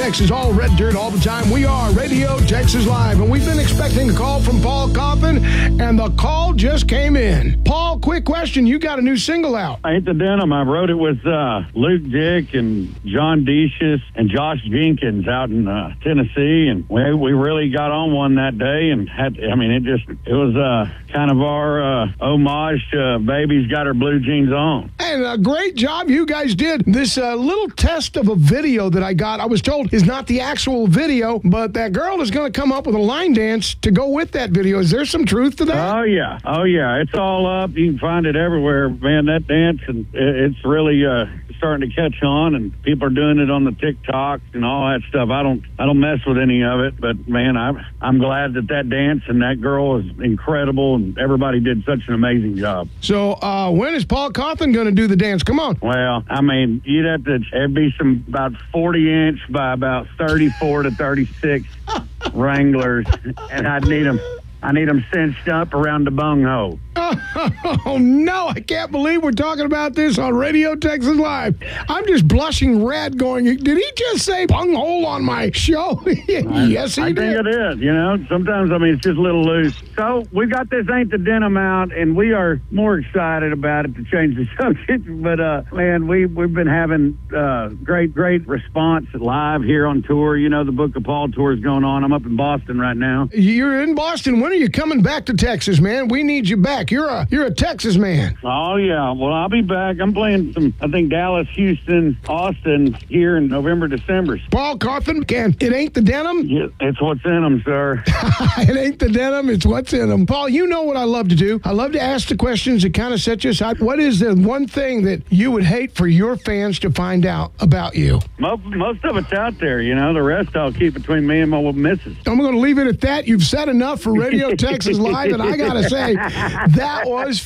Texas, all red dirt all the time. We are Radio Texas Live, and we've been expecting a call from Paul Coffin, and the call just came in. Paul, quick question. You got a new single out. Ain't the Denim. I wrote it with Luke Dick and John Decius and Josh Jenkins out in Tennessee, and we really got on one that day, and it was kind of our homage to Baby's Got Her Blue Jeans On. And a great job you guys did. This little test of a video that I got, I was told, is not the actual video, but that girl is going to come up with a line dance to go with that video. Is there some truth to that? Oh, yeah. It's all up. You can find it everywhere. Man, that dance, and it's really starting to catch on, and people are doing it on the TikTok and all that stuff. I don't mess with any of it, but, man, I'm glad that dance and that girl is incredible, and everybody did such an amazing job. So when is Paul Coffin going to do the dance? Come on. Well, I mean, it'd be some about 40-inch by about 34 to 36 Wranglers, and I need them cinched up around the bunghole. Oh, no, I can't believe we're talking about this on Radio Texas Live. I'm just blushing red going, did he just say bunghole on my show? Yes, he did. I think it is, Sometimes, it's just a little loose. So, we've got this Ain't the Denim out, and we are more excited about it to change the subject. But, man, we've been having great response live here on tour. The Book of Paul tour is going on. I'm up in Boston right now. You're in Boston. When are you coming back to Texas, man? We need you back. You're a Texas man. Oh, yeah. Well, I'll be back. I'm playing Dallas, Houston, Austin here in November, December. Paul Coffin, it ain't the denim? Yeah, it's what's in them, sir. It ain't the denim, it's what's in them. Paul, you know what I love to do. I love to ask the questions that kind of set you aside. What is the one thing that you would hate for your fans to find out about you? Most of it's out there, The rest I'll keep between me and my missus. I'm going to leave it at that. You've said enough for Radio Texas Live, and I got to say, that was